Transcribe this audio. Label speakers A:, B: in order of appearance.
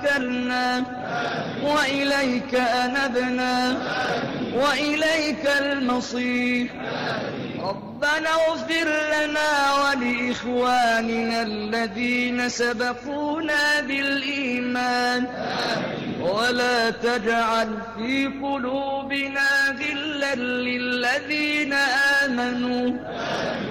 A: توكلنا وإليك أنبنا وإليك المصير. ربنا اغفر لنا ولإخواننا الذين سبقونا بالإيمان ولا تجعل في قلوبنا غلا للذين آمنوا